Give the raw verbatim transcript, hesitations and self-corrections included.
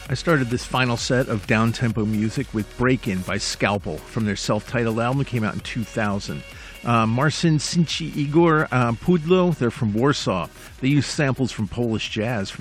I started this final set of down-tempo music with Break-In by Scalpel from their self-titled album that came out in two thousand. Uh, Marcin Sinci Igor uh, Pudlo, they're from Warsaw. They use samples from Polish jazz from